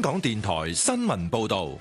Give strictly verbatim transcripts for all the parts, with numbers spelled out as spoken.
港電台新聞報道。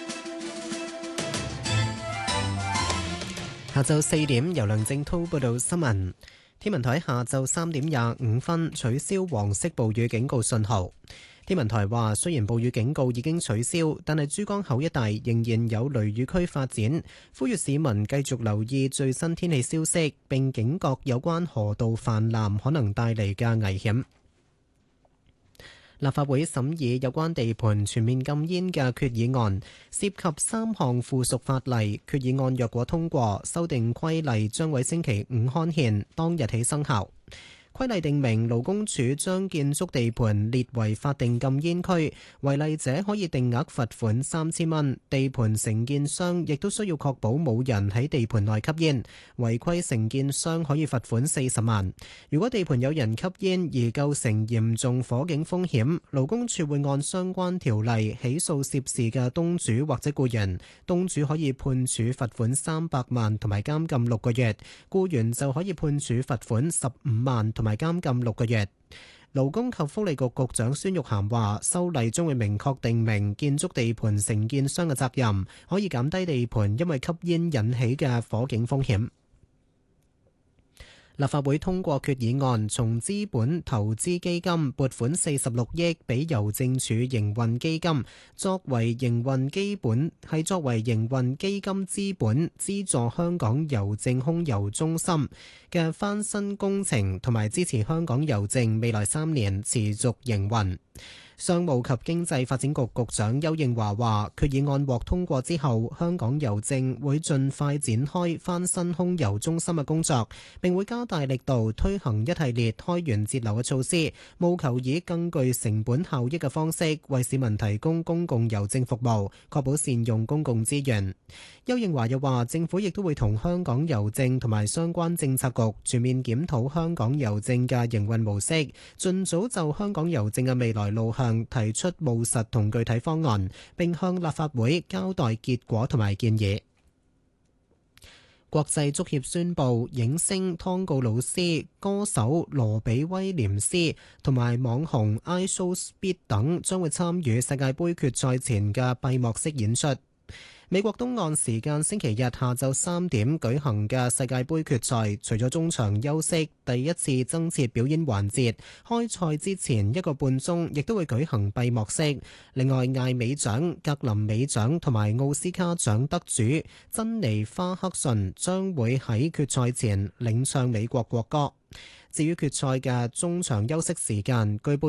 下晝四點，由梁正濤報道新聞。天文台下晝三點廿五分取消黃色暴雨警告信號。天文台話，雖然暴雨警告已經取消，但係珠江口一帶仍然有雷雨區發展，呼籲市民繼續留意最新天氣消息，並警覺有關河道泛濫可能帶嚟嘅危險。立法會審議有關地盤全面禁煙嘅決議案，涉及三項附屬法例。決議案若果通過，修訂規例將喺星期五刊憲，當日起生效。規例定明勞工處將建築地盤列為法定禁煙區，違例者可以定額罰款三千蚊。地盤承建商亦都需要確保冇人喺地盤內吸煙，違規承建商可以罰款四十萬。如果地盤有人吸煙而構成嚴重火警風險，勞工處會按相關條例起訴涉事嘅東主或者僱員，東主可以判處罰款三百萬同埋監禁六個月，僱員就可以判處罰款十五萬同埋監禁六個月。勞工及福利局局長孫玉菡話，修例將會明確定明建築地盤承建商嘅責任，可以減低地盤因為吸煙引起嘅火警風險。立法會通過決議案，從資本投資基金撥款四十六億俾郵政署營運基金，作為營運基本係作為營運基金資本，資助香港郵政空郵中心嘅翻新工程，同埋支持香港郵政未來三年持續營運。商務及經濟發展局局長邱應華話，決議案獲通過之後，香港郵政會盡快展開翻新空郵中心嘅工作，並會加大力度推行一系列開源節流嘅措施，務求以更具成本效益嘅方式為市民提供公共郵政服務，確保善用公共資源。邱應華又話，政府亦都會同香港郵政同埋相關政策局全面檢討香港郵政嘅營運模式，盡早就香港郵政嘅未來路向提出務實同具體方案，並向立法會交代結果同埋建議。國際足協宣布，影星湯告魯斯、歌手羅比威廉斯同埋網紅 iShowSpeed 等將會參與世界盃決賽前嘅閉幕式演出。美國東岸時間星期日下晝三點舉行嘅世界盃決賽，除咗中場休息第一次增設表演環節，開賽之前一個半鐘亦都會舉行閉幕式。另外，艾美獎、格林美獎同埋奧斯卡獎得主珍妮花克遜將會喺決賽前領唱美國國歌。至於決賽嘅中場休息時間，據報